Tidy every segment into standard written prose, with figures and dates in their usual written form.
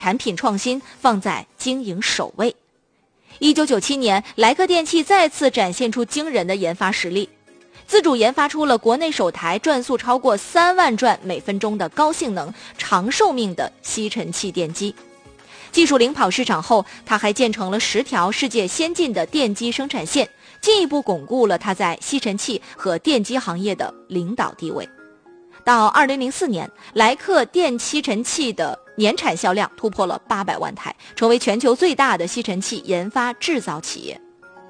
产品创新放在经营首位。1997年，莱克电器再次展现出惊人的研发实力，自主研发出了国内首台转速超过3万转每分钟的高性能、长寿命的吸尘器电机。技术领跑市场后，它还建成了10条世界先进的电机生产线，进一步巩固了它在吸尘器和电机行业的领导地位。到2004年，莱克电吸尘器的年产销量突破了800万台，成为全球最大的吸尘器研发制造企业。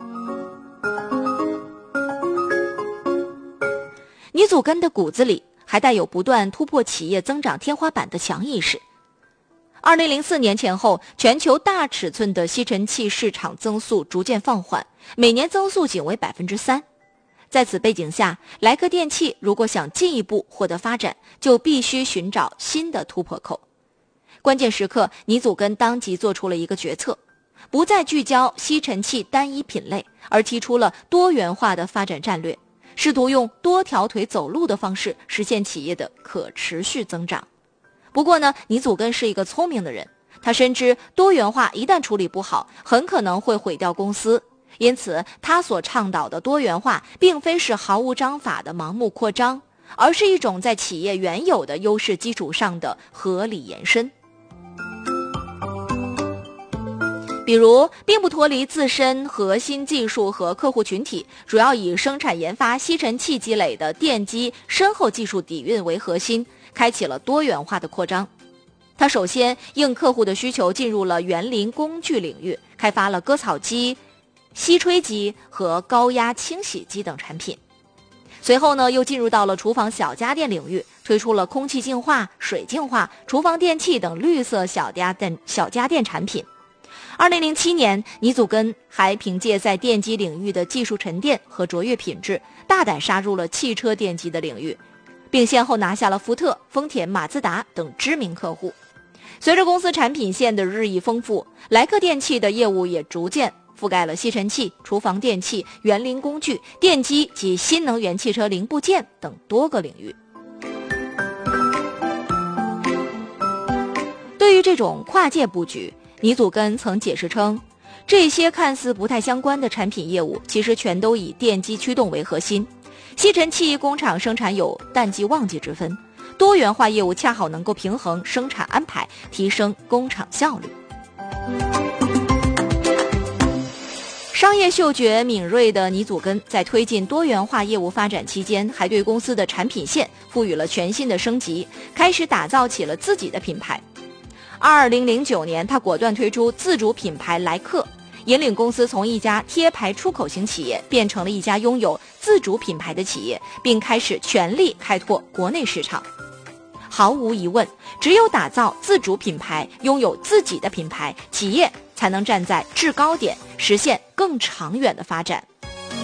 倪祖根的骨子里还带有不断突破企业增长天花板的强意识。2004年前后，全球大尺寸的吸尘器市场增速逐渐放缓，每年增速仅为 3%。在此背景下，莱克电器如果想进一步获得发展，就必须寻找新的突破口。关键时刻，倪祖根当即做出了一个决策，不再聚焦吸尘器单一品类，而提出了多元化的发展战略，试图用多条腿走路的方式实现企业的可持续增长。不过呢，倪祖根是一个聪明的人，他深知多元化一旦处理不好，很可能会毁掉公司。因此，他所倡导的多元化并非是毫无章法的盲目扩张，而是一种在企业原有的优势基础上的合理延伸。比如，并不脱离自身核心技术和客户群体，主要以生产研发吸尘器积累的电机深厚技术底蕴为核心，开启了多元化的扩张。他首先应客户的需求进入了园林工具领域，开发了割草机、吸吹机和高压清洗机等产品。随后呢，又进入到了厨房小家电领域，推出了空气净化、水净化、厨房电器等绿色小家电产品。2007年，倪祖根还凭借在电机领域的技术沉淀和卓越品质，大胆杀入了汽车电机的领域，并先后拿下了福特、丰田、马自达等知名客户。随着公司产品线的日益丰富，莱克电器的业务也逐渐覆盖了吸尘器、厨房电器、园林工具、电机及新能源汽车零部件等多个领域。对于这种跨界布局，倪祖根曾解释称，这些看似不太相关的产品业务，其实全都以电机驱动为核心。吸尘器工厂生产有淡季旺季之分，多元化业务恰好能够平衡生产安排，提升工厂效率。商业嗅觉敏锐的倪祖根在推进多元化业务发展期间，还对公司的产品线赋予了全新的升级，开始打造起了自己的品牌。2009年，他果断推出自主品牌莱克，引领公司从一家贴牌出口型企业变成了一家拥有自主品牌的企业，并开始全力开拓国内市场。毫无疑问，只有打造自主品牌，拥有自己的品牌，企业才能站在制高点，实现更长远的发展。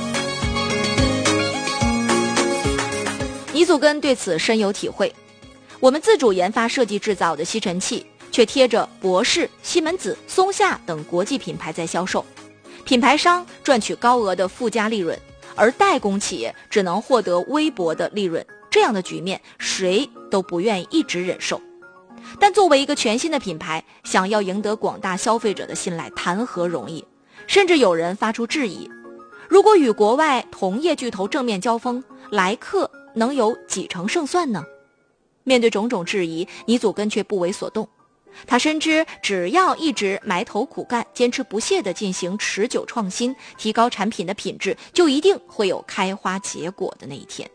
倪祖根对此深有体会。我们自主研发设计制造的吸尘器，却贴着博士、西门子、松下等国际品牌在销售，品牌商赚取高额的附加利润，而代工企业只能获得微薄的利润。这样的局面，谁都不愿意一直忍受。但作为一个全新的品牌，想要赢得广大消费者的信赖，谈何容易？甚至有人发出质疑：如果与国外同业巨头正面交锋，莱克能有几成胜算呢？面对种种质疑，倪祖根却不为所动。他深知，只要一直埋头苦干，坚持不懈地进行持久创新，提高产品的品质，就一定会有开花结果的那一天。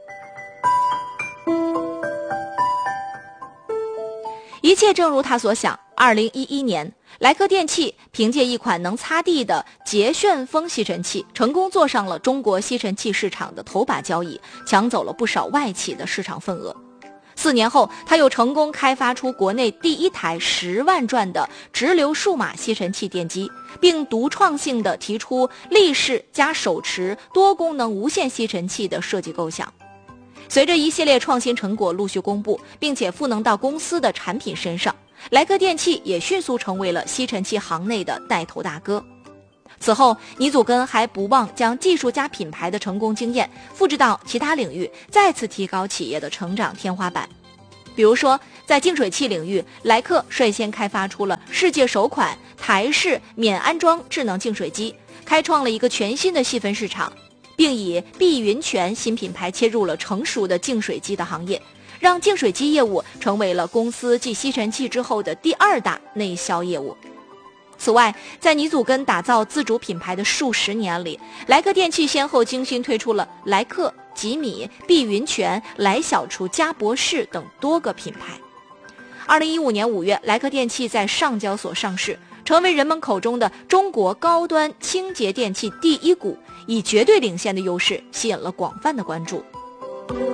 一切正如他所想，2011年，莱克电器凭借一款能擦地的捷旋风吸尘器，成功坐上了中国吸尘器市场的头把交椅，抢走了不少外企的市场份额。4年后，他又成功开发出国内第一台10万转的直流数码吸尘器电机，并独创性地提出立式加手持多功能无线吸尘器的设计构想。随着一系列创新成果陆续公布，并且赋能到公司的产品身上，莱克电器也迅速成为了吸尘器行内的带头大哥。此后，倪祖根还不忘将技术加品牌的成功经验复制到其他领域，再次提高企业的成长天花板。 比如说，在净水器领域，莱克率先开发出了世界首款台式免安装智能净水机，开创了一个全新的细分市场，并以碧云泉新品牌切入了成熟的净水机的行业，让净水机业务成为了公司继吸尘器之后的第2大内销业务。此外，在泥祖根打造自主品牌的数十年里，莱克电器先后精心推出了莱克、吉米、碧云泉、莱小厨、嘉博士等多个品牌。2015年5月，莱克电器在上交所上市，成为人们口中的中国高端清洁电器第一股，以绝对领先的优势吸引了广泛的关注。